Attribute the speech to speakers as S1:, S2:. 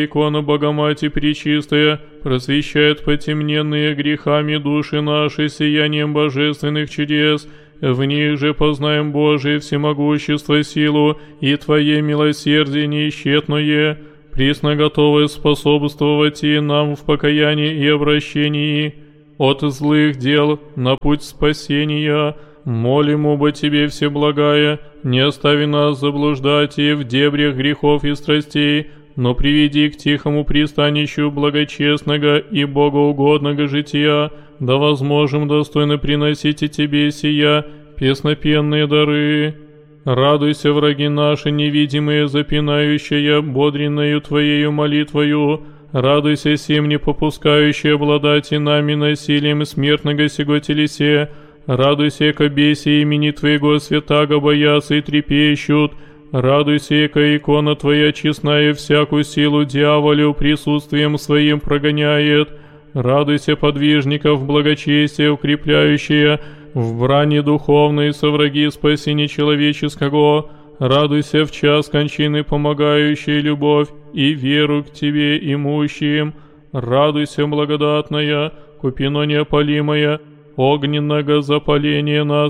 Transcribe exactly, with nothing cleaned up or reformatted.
S1: икона Богомати Пречистая, просвещает потемненные грехами души наши сиянием божественных чудес. В них же познаем Божие всемогущество, силу и Твое милосердие неисчетное, присно готовое способствовать и нам в покаянии и обращении от злых дел на путь спасения. Молим оба Тебе, Всеблагая, не остави нас заблуждать и в дебрях грехов и страстей, но приведи к тихому пристанищу благочестного и богоугодного жития, да возможем достойно приносить и Тебе сия песнопенные дары. Радуйся, враги наши невидимые, запинающие бодренною Твоею молитвою, радуйся сим, не попускающие обладать и нами насилием смертного сего телесе, радуйся, яко беси имени Твоего святаго боятся и трепещут, радуйся, яко икона Твоя честная всякую силу дьяволю присутствием Своим прогоняет, радуйся, подвижников благочестия укрепляющие, в брани духовной со враги спасения человеческого, радуйся в час кончины помогающая любовь и веру к Тебе имущим, радуйся, благодатная, купино неопалимая, огненного запаления нас